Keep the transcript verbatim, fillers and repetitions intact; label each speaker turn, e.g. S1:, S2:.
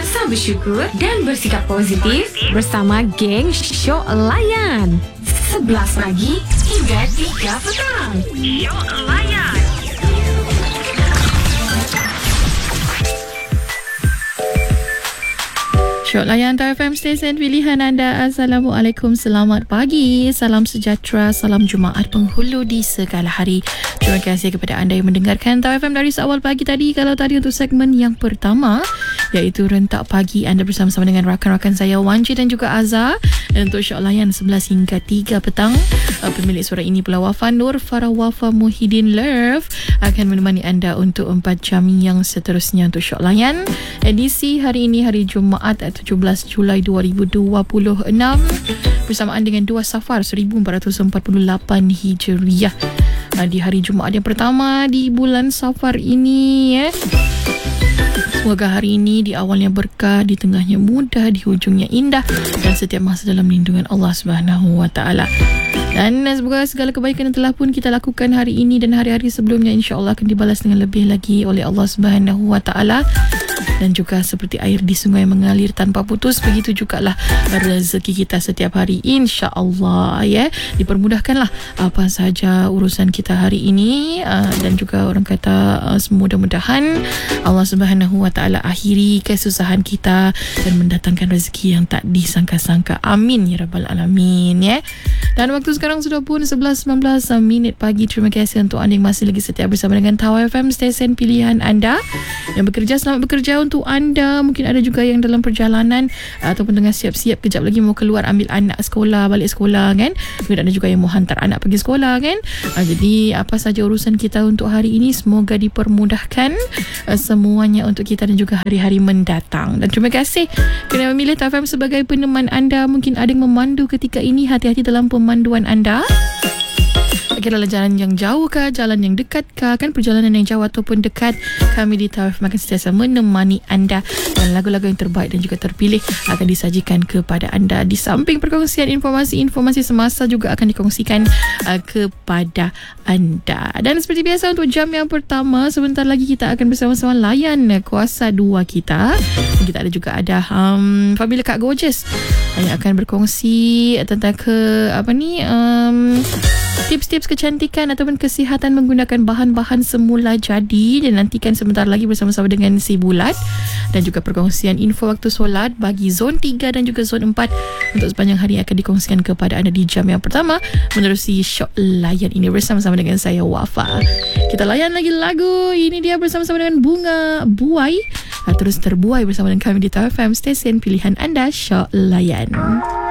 S1: Rasa bersyukur dan bersikap positif bersama geng Syok Layan. sebelas pagi hingga tiga petang. Syok Layan.
S2: Syok Layan Tower F M stesen pilihan anda. Assalamualaikum, selamat pagi, salam sejahtera, salam Jumaat penghulu di segala hari. Terima kasih kepada anda yang mendengarkan Tower F M dari awal pagi tadi. Kalau tadi untuk segmen yang pertama, iaitu Rentak Pagi, anda bersama-sama dengan rakan-rakan saya Wanji dan juga Azhar. Dan untuk Syok Layan sebelas hingga tiga petang, pemilik suara ini pula Wafa Nur Farah Wafa Muhyiddin Love akan menemani anda untuk empat jam yang seterusnya untuk Syok Layan. Edisi hari ini, hari Jumaat tujuh belas Julai dua ribu dua puluh enam, bersamaan dengan dua Safar seribu empat ratus empat puluh lapan Hijriah. Di hari Jumaat yang pertama di bulan Safar ini, eh. Semoga hari ini di awalnya berkah, di tengahnya mudah, di hujungnya indah, dan setiap masa dalam lindungan Allah Subhanahu Wa Taala. Dan semoga segala kebaikan yang telah pun kita lakukan hari ini dan hari-hari sebelumnya insya-Allah akan dibalas dengan lebih lagi oleh Allah Subhanahu Wa Taala. Dan juga seperti air di sungai mengalir tanpa putus, begitu jugalah rezeki kita setiap hari insya-Allah, ya. Dipermudahkanlah apa sahaja urusan kita hari ini, dan juga orang kata mudah-mudahan Allah Subhanahu Wa Taala akhiri kesusahan kita dan mendatangkan rezeki yang tak disangka-sangka. Amin ya rabbal alamin, ya. Dan waktu sekarang sudah pun sebelas sembilan belas minit pagi. Terima kasih untuk anda yang masih lagi setia bersama dengan Tower F M, stesen pilihan anda. Yang bekerja, selamat bekerja untuk anda. Mungkin ada juga yang dalam perjalanan ataupun tengah siap-siap kejap lagi mau keluar ambil anak sekolah, balik sekolah, kan. Mungkin ada juga yang mau hantar anak pergi sekolah, kan. Jadi apa saja urusan kita untuk hari ini, semoga dipermudahkan semuanya untuk kita dan juga hari-hari mendatang. Dan terima kasih kerana memilih Tower F M sebagai peneman anda. Mungkin ada yang memandu ketika ini, hati-hati dalam pemanduan anda. Kira-kira jalan yang jauh kah, jalan yang dekat kah, kan, perjalanan yang jauh ataupun dekat, kami di Tower F M akan sentiasa menemani anda, dan lagu-lagu yang terbaik dan juga terpilih akan disajikan kepada anda. Di samping perkongsian informasi-informasi semasa juga akan dikongsikan uh, kepada anda. Dan seperti biasa untuk jam yang pertama, sebentar lagi kita akan bersama-sama layan kuasa dua kita. Dan kita ada juga ada um, Fabila Kak Gorgeous yang akan berkongsi tentang ke apa ni um, tips-tips kecantikan ataupun kesihatan menggunakan bahan-bahan semula jadi. Dan nantikan sebentar lagi bersama-sama dengan si Bulat, dan juga perkongsian info waktu solat bagi zon tiga dan juga zon empat untuk sepanjang hari akan dikongsikan kepada anda di jam yang pertama menerusi Syok Layan ini bersama-sama dengan saya Wafa. Kita layan lagi lagu ini, dia bersama-sama dengan Bunga Buai. Terus terbuai bersama dengan kami di Tower F M, stesen pilihan anda Syok Layan.